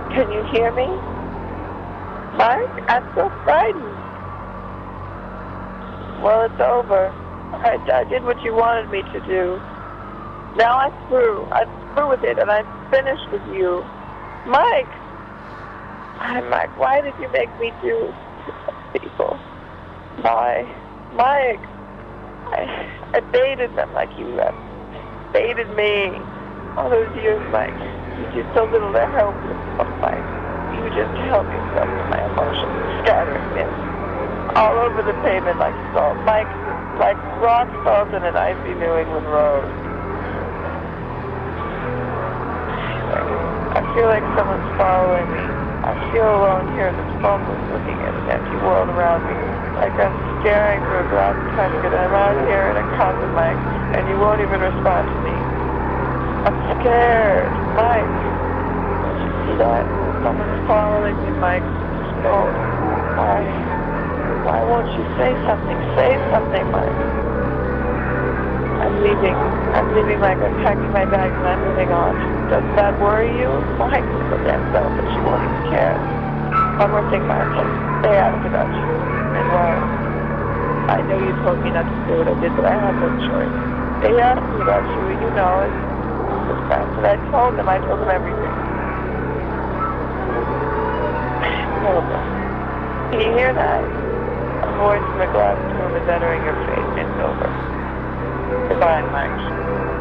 Can you hear me? Mike, I'm so frightened. Well, it's over. I did what you wanted me to do. Now I'm through. I'm through with it, and I'm finished with you. Mike! Hi, Mike, why did you make me do this, people? Why? Mike! I baited them like you have baited me. All those years, Mike. You did so little to help yourself, Mike. You just help yourself to my emotions, scattering them all over the pavement like salt. Mike, like rock salt in an icy New England road. I feel like someone's following me. I feel alone here in this phone booth looking at an empty world around me. Like I'm staring through a glass casket and I'm out here in a coffin, Mike, and you won't even respond to me. I'm scared, Mike. Don't you see that? Someone's following me, Mike. Oh, why won't you say something? Say something, Mike. I'm leaving. I'm leaving, Mike. I'm packing my bags and I'm moving on. Doesn't that worry you? Mike, you're so damn selfish. You won't even care. One more thing, Mike. They asked about you. And well, I know you told me not to do what I did, but I had no choice. They asked me about you, and you know it. Just fast. And I told them everything. Hilda, can you hear that? A voice from a glass tomb is entering your face. It's over. Goodbye, Mike.